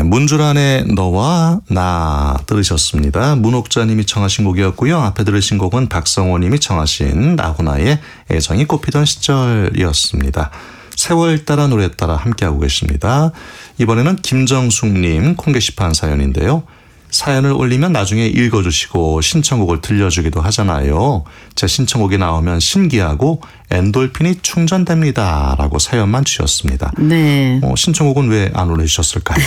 문주란의 너와 나 들으셨습니다. 문옥자님이 청하신 곡이었고요. 앞에 들으신 곡은 박성호님이 청하신 나훈아의 애정이 꽃피던 시절이었습니다. 세월 따라 노래 따라 함께하고 계십니다. 이번에는 김정숙님 콩 게시판 사연인데요. 사연을 올리면 나중에 읽어주시고 신청곡을 들려주기도 하잖아요. 제 신청곡이 나오면 신기하고 엔돌핀이 충전됩니다. 라고 사연만 주셨습니다. 네. 신청곡은 왜 안 올려주셨을까요?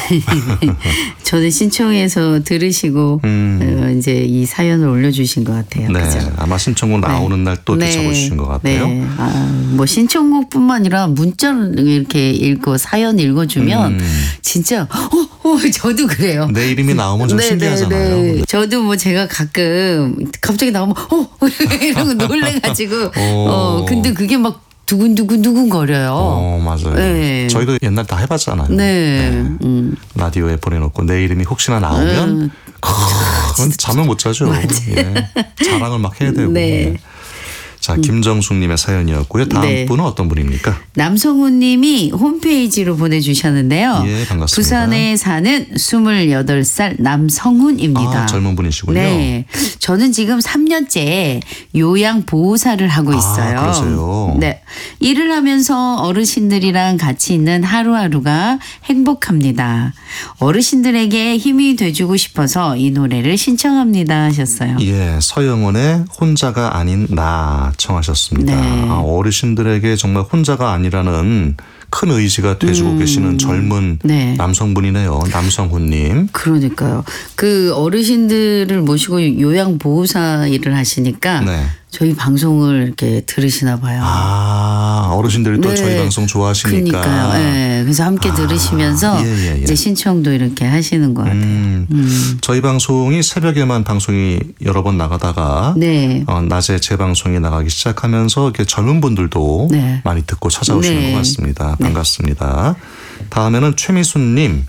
저는 신청해서 들으시고 이제 이 사연을 올려주신 것 같아요. 네, 그죠? 아마 신청곡 나오는 날 또 이렇게 적어주신 것 같아요. 네. 뭐 신청곡뿐만 아니라 문자를 이렇게 읽고 사연 읽어주면 진짜 저도 그래요. 내 이름이 나오면 좀 신기하잖아요. 네. 저도 뭐 제가 가끔 갑자기 나오면 이러고 놀래가지고 근데 그게 막 두근두근 거려요. 맞아요. 네. 저희도 옛날 다 해봤잖아요. 네. 라디오에 보내놓고 내 이름이 혹시나 나오면 그건 잠을 못 자죠. 예. 자랑을 막 해야 되고. 네. 자, 김정숙님의 사연이었고요. 다음 네. 분은 어떤 분입니까? 남성훈 님이 홈페이지로 보내주셨는데요. 예, 반갑습니다. 부산에 사는 28살 남성훈입니다. 젊은 분이시군요. 네. 저는 지금 3년째 요양보호사를 하고 있어요. 그러세요? 네. 일을 하면서 어르신들이랑 같이 있는 하루하루가 행복합니다. 어르신들에게 힘이 돼주고 싶어서 이 노래를 신청합니다 하셨어요. 예, 서영원의 혼자가 아닌 나 청하셨습니다. 네. 어르신들에게 정말 혼자가 아니라는 큰 의지가 돼주고 계시는 젊은 네. 남성분이네요. 남성훈님. 그러니까요. 그 어르신들을 모시고 요양보호사 일을 하시니까 네. 저희 방송을 이렇게 들으시나 봐요. 어르신들이 또 네. 저희 방송 좋아하시니까. 그러니까요. 네. 그래서 함께 들으시면서 예. 이제 신청도 이렇게 하시는 것 같아요. 저희 방송이 새벽에만 방송이 여러 번 나가다가 네. 낮에 재방송이 나가기 시작하면서 이렇게 젊은 분들도 네. 많이 듣고 찾아오시는 네. 것 같습니다. 반갑습니다. 다음에는 최미순님.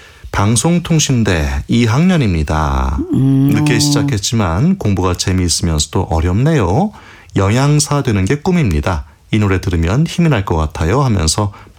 방송통신대 2학년입니다. 늦게 시작했지만 공부가 재미있으면서도 어렵네요. 영양사 되는 게 꿈입니다. 이 노래 들으면 힘이 날 것 같아요 하면서